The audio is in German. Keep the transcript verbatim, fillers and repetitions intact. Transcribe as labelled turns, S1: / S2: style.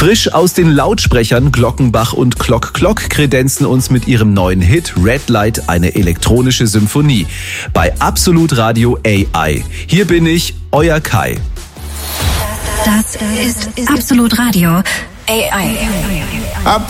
S1: Frisch aus den Lautsprechern Glockenbach und Glock Glock kredenzen uns mit ihrem neuen Hit Red Light eine elektronische Symphonie. Bei Absolut Radio A I. Hier bin ich, euer Kai.
S2: Das ist Absolut Radio A I.
S3: Ab